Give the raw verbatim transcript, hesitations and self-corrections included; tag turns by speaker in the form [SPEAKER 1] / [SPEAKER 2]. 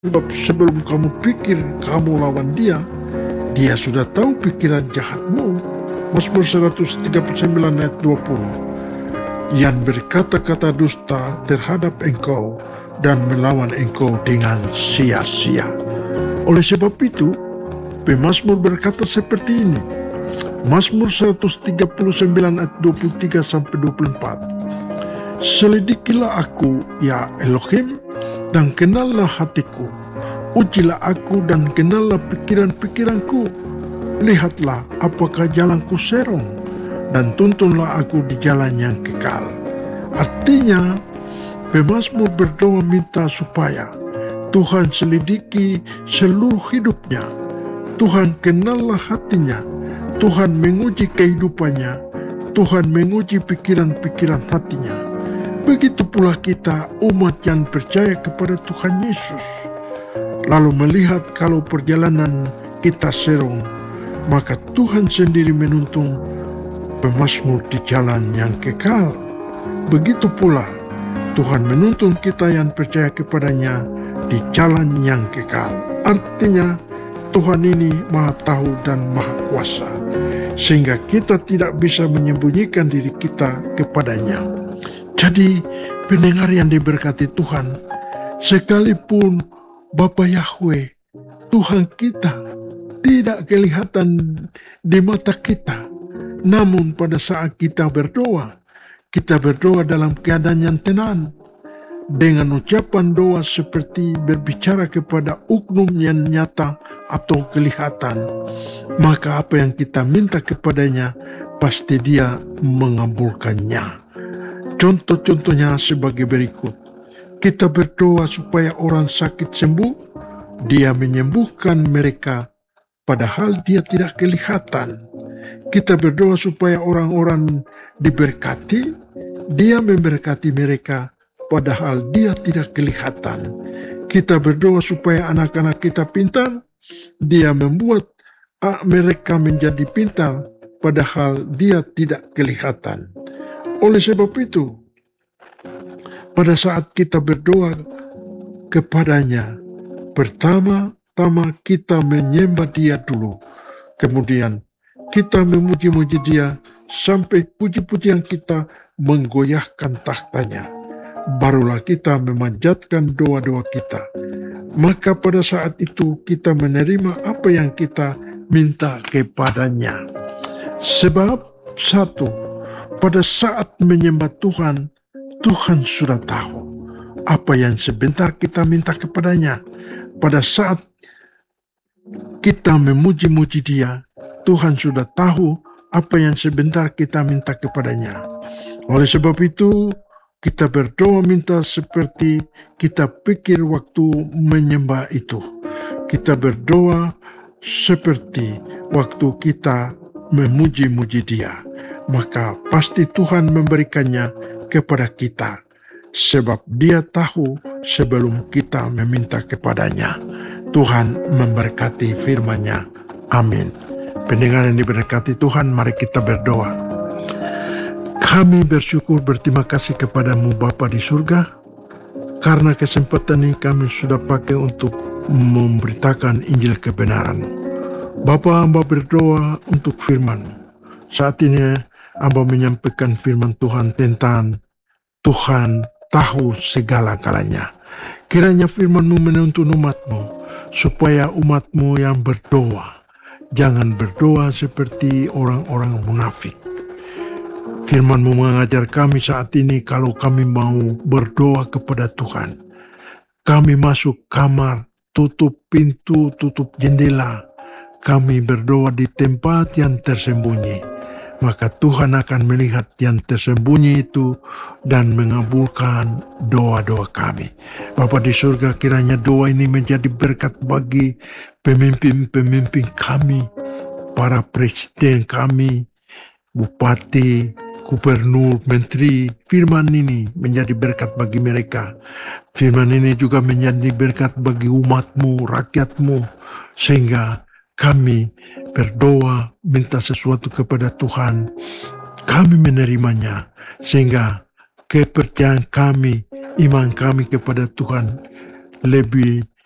[SPEAKER 1] Sebab sebelum kamu pikir kamu lawan dia, dia sudah tahu pikiran jahatmu. Mazmur seratus tiga puluh sembilan ayat dua puluh. Yang berkata-kata dusta terhadap engkau dan melawan engkau dengan sia-sia. Oleh sebab itu, pemazmur berkata seperti ini. Mazmur seratus tiga puluh sembilan ayat dua puluh tiga sampai dua puluh empat. Selidikilah aku, ya Elohim, dan kenallah hatiku. Ujilah aku dan kenallah pikiran-pikiranku. Lihatlah apakah jalanku serong, dan tuntunlah aku di jalan yang kekal. Artinya, pemazmur berdoa minta supaya Tuhan selidiki seluruh hidupnya. Tuhan kenallah hatinya. Tuhan menguji kehidupannya. Tuhan menguji pikiran-pikiran hatinya. Begitu pula kita, umat yang percaya kepada Tuhan Yesus, lalu melihat kalau perjalanan kita serong, maka Tuhan sendiri menuntun pemazmur di jalan yang kekal. Begitu pula Tuhan menuntun kita yang percaya kepadanya di jalan yang kekal. Artinya Tuhan ini Maha Tahu dan Maha Kuasa, sehingga kita tidak bisa menyembunyikan diri kita kepadanya. Jadi pendengar yang diberkati Tuhan, sekalipun Bapa Yahweh, Tuhan kita, tidak kelihatan di mata kita, namun pada saat kita berdoa, kita berdoa dalam keadaan yang tenang, dengan ucapan doa seperti berbicara kepada uknum yang nyata atau kelihatan, maka apa yang kita minta kepadanya, pasti dia mengabulkannya. Contoh-contohnya sebagai berikut. Kita berdoa supaya orang sakit sembuh, dia menyembuhkan mereka, padahal dia tidak kelihatan. Kita berdoa supaya orang-orang diberkati, dia memberkati mereka, padahal dia tidak kelihatan. Kita berdoa supaya anak-anak kita pintar, dia membuat mereka menjadi pintar, padahal dia tidak kelihatan. Oleh sebab itu, pada saat kita berdoa kepadanya, pertama-tama kita menyembah dia dulu, kemudian kita memuji-muji dia sampai puji-pujian kita menggoyahkan tahtanya. Barulah kita memanjatkan doa-doa kita. Maka pada saat itu kita menerima apa yang kita minta kepadanya. Sebab satu, pada saat menyembah Tuhan, Tuhan sudah tahu apa yang sebentar kita minta kepadanya. Pada saat kita memuji-muji dia, Tuhan sudah tahu apa yang sebentar kita minta kepadanya. Oleh sebab itu, kita berdoa minta seperti kita pikir waktu menyembah itu. Kita berdoa seperti waktu kita memuji-muji dia. Maka pasti Tuhan memberikannya kepada kita, sebab dia tahu sebelum kita meminta kepadanya. Tuhan memberkati firman-Nya. Amin. Pendengar yang diberkati Tuhan, mari kita berdoa. Kami bersyukur berterima kasih kepadamu Bapa di surga, karena kesempatan ini kami sudah pakai untuk memberitakan Injil kebenaran. Bapa, hamba berdoa untuk firman. Saat ini hamba menyampaikan firman Tuhan tentang Tuhan tahu segala-galanya. Kiranya firman-Mu menuntun umat-Mu, supaya umat-Mu yang berdoa jangan berdoa seperti orang-orang munafik. Firman-Mu mengajar kami saat ini kalau kami mau berdoa kepada Tuhan, kami masuk kamar, tutup pintu, tutup jendela, kami berdoa di tempat yang tersembunyi, maka Tuhan akan melihat yang tersembunyi itu dan mengabulkan doa-doa kami. Bapa di surga, kiranya doa ini menjadi berkat bagi pemimpin-pemimpin kami, para presiden kami, bupati, gubernur, menteri. Firman ini menjadi berkat bagi mereka. Firman ini juga menjadi berkat bagi umat-Mu, rakyat-Mu, sehingga kami berdoa minta sesuatu kepada Tuhan, kami menerimanya, sehingga kepercayaan kami, iman kami kepada Tuhan lebih